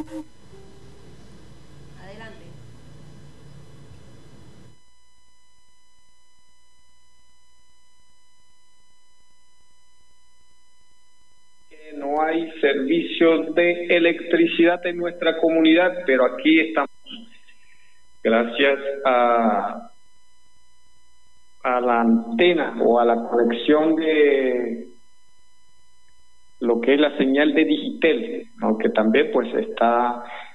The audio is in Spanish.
Adelante. No hay servicios de electricidad en nuestra comunidad, pero aquí estamos gracias a la antena o a la conexión de lo que es la señal de Digitel, aunque también pues está